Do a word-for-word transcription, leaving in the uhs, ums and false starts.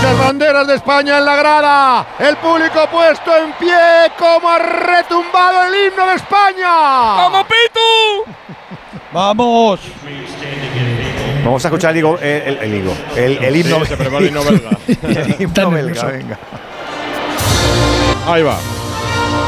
las banderas de España en la grada, el público puesto en pie, como ha retumbado el himno de España. ¡Vamos, Pitu! ¡Vamos! Vamos a escuchar el, higo, el, el, el, higo, el, el himno, sí, se prepara el himno belga. el himno belga, venga. Ahí va.